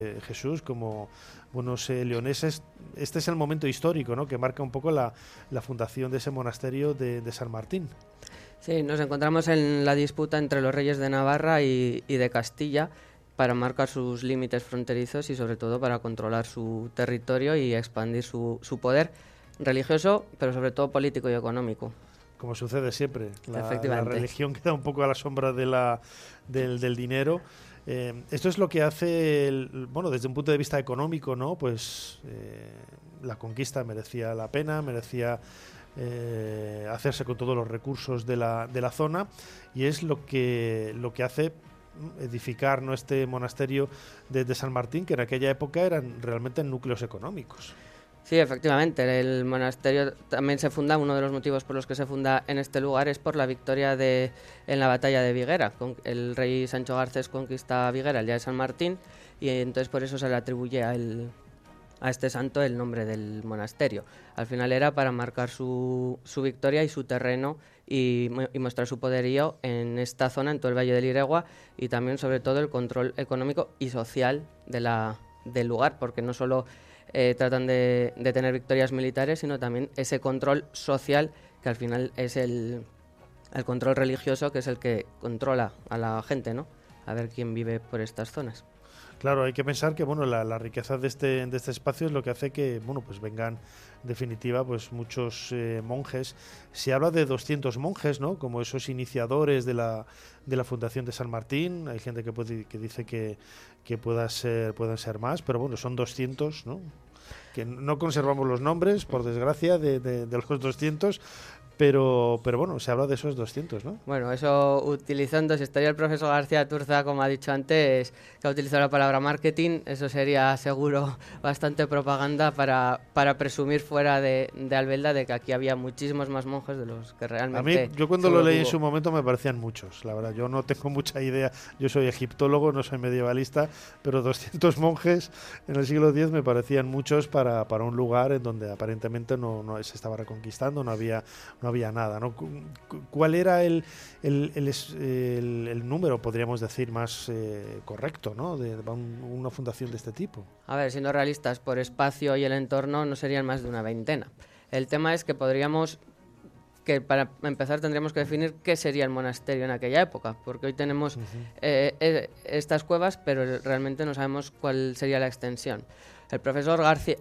Jesús, como buenos leoneses, este es el momento histórico, ¿no?, que marca un poco la fundación de ese monasterio de San Martín. Sí, nos encontramos en la disputa entre los reyes de Navarra y de Castilla para marcar sus límites fronterizos y sobre todo para controlar su territorio y expandir su poder religioso, pero sobre todo político y económico. Como sucede siempre, la religión queda un poco a la sombra del dinero. Esto es lo que hace, desde un punto de vista económico, ¿no? Pues la conquista merecía la pena, merecía hacerse con todos los recursos de la zona, y es lo que hace edificar, ¿no?, este monasterio de San Martín, que en aquella época eran realmente núcleos económicos. Sí, efectivamente, el monasterio también se funda, uno de los motivos por los que se funda en este lugar es por la victoria en la batalla de Viguera. El rey Sancho Garcés conquista Viguera el día de San Martín, y entonces por eso se le atribuye a este santo el nombre del monasterio. Al final era para marcar su victoria y su terreno y mostrar su poderío en esta zona, en todo el Valle del Iregua, y también sobre todo el control económico y social del lugar, porque no solo tratan de tener victorias militares, sino también ese control social, que al final es el control religioso, que es el que controla a la gente, ¿no? A ver quién vive por estas zonas. Claro, hay que pensar que la riqueza de este espacio es lo que hace que pues vengan, en definitiva, pues muchos monjes. Se habla de 200 monjes, ¿no?, como esos iniciadores de la fundación de San Martín. Hay gente que dice que puedan ser más, pero bueno, son 200, ¿no?, que no conservamos los nombres, por desgracia, de los 200. Pero bueno, se habla de esos 200, ¿no? Bueno, eso utilizando, si estaría el profesor García Turza, como ha dicho antes, que ha utilizado la palabra marketing, eso sería seguro bastante propaganda para presumir fuera de Albelda de que aquí había muchísimos más monjes de los que realmente... A mí, yo cuando lo leí en su momento me parecían muchos, la verdad. Yo no tengo mucha idea, yo soy egiptólogo, no soy medievalista, pero 200 monjes en el siglo X me parecían muchos para un lugar en donde aparentemente no se estaba reconquistando, no había nada, ¿no? ¿Cuál era el número, podríamos decir, más correcto, ¿no?, de una fundación de este tipo? A ver, siendo realistas, por espacio y el entorno no serían más de una veintena. El tema es que para empezar tendríamos que definir qué sería el monasterio en aquella época, porque hoy tenemos estas cuevas, pero realmente no sabemos cuál sería la extensión. El profesor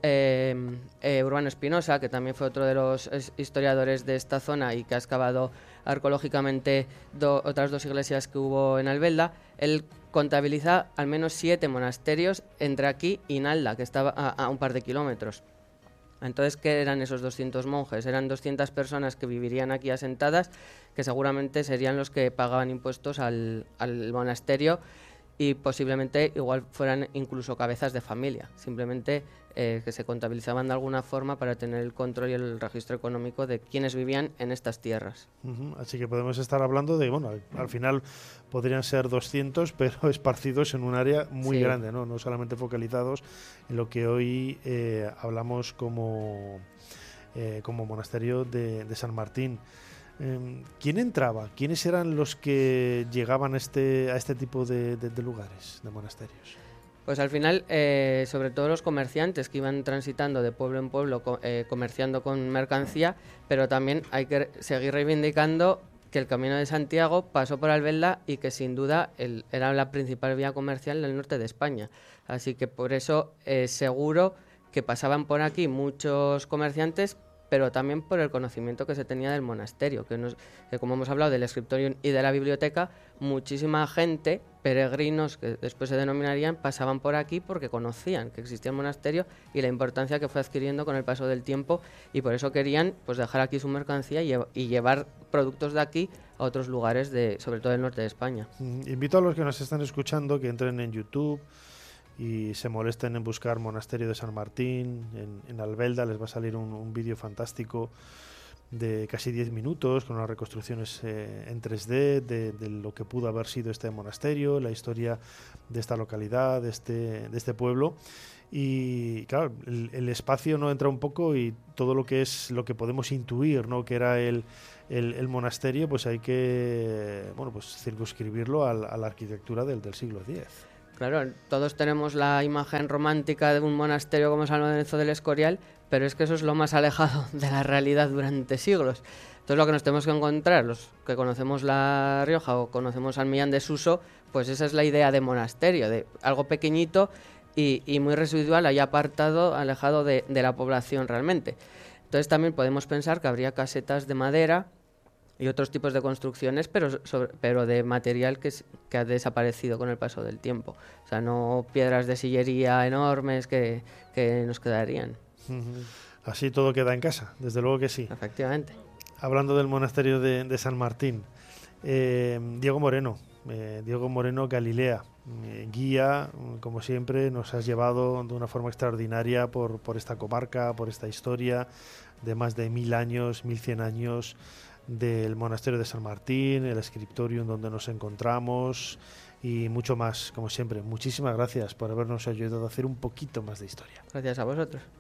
Urbano Espinosa, que también fue otro de los historiadores de esta zona y que ha excavado arqueológicamente otras 2 iglesias que hubo en Albelda, él contabiliza al menos 7 monasterios entre aquí y Nalda, que estaba a un par de kilómetros. Entonces, ¿qué eran esos 200 monjes? Eran 200 personas que vivirían aquí asentadas, que seguramente serían los que pagaban impuestos al monasterio, y posiblemente igual fueran incluso cabezas de familia, simplemente que se contabilizaban de alguna forma para tener el control y el registro económico de quienes vivían en estas tierras. Así que podemos estar hablando de, al final podrían ser 200, pero esparcidos en un área muy grande, ¿no? No solamente focalizados en lo que hoy hablamos como monasterio de San Martín. ¿Quién entraba? ¿Quiénes eran los que llegaban a este tipo de lugares, de monasterios? Pues al final, sobre todo los comerciantes que iban transitando de pueblo en pueblo comerciando con mercancía, pero también hay que seguir reivindicando que el Camino de Santiago pasó por Albelda y que sin duda era la principal vía comercial del norte de España. Así que por eso seguro que pasaban por aquí muchos comerciantes, pero también por el conocimiento que se tenía del monasterio, que como hemos hablado del scriptorium y de la biblioteca, muchísima gente, peregrinos que después se denominarían, pasaban por aquí porque conocían que existía el monasterio y la importancia que fue adquiriendo con el paso del tiempo, y por eso querían pues dejar aquí su mercancía y llevar productos de aquí a otros lugares, sobre todo del norte de España. Invito a los que nos están escuchando que entren en YouTube y se molesten en buscar Monasterio de San Martín en Albelda. Les va a salir un vídeo fantástico de casi 10 minutos con unas reconstrucciones en 3D de lo que pudo haber sido este monasterio, la historia de esta localidad, de este pueblo. Y claro, el espacio no entra un poco, y todo lo que podemos intuir, ¿no?, que era el monasterio, pues hay que circunscribirlo a la arquitectura del siglo X. Claro, todos tenemos la imagen romántica de un monasterio como San Lorenzo del Escorial, pero es que eso es lo más alejado de la realidad durante siglos. Entonces lo que nos tenemos que encontrar, los que conocemos La Rioja o conocemos San Millán de Suso, pues esa es la idea de monasterio, de algo pequeñito y muy residual, ahí apartado, alejado de la población realmente. Entonces también podemos pensar que habría casetas de madera y otros tipos de construcciones, pero de material que ha desaparecido con el paso del tiempo. O sea, no piedras de sillería enormes que nos quedarían. Así todo queda en casa, desde luego que sí. Efectivamente. Hablando del monasterio de San Martín, Diego Moreno, Galilea, guía, como siempre, nos has llevado de una forma extraordinaria por esta comarca, por esta historia de más de 1000 años, 1100 años del monasterio de San Martín, el scriptorium donde nos encontramos y mucho más, como siempre. Muchísimas gracias por habernos ayudado a hacer un poquito más de historia. Gracias a vosotros.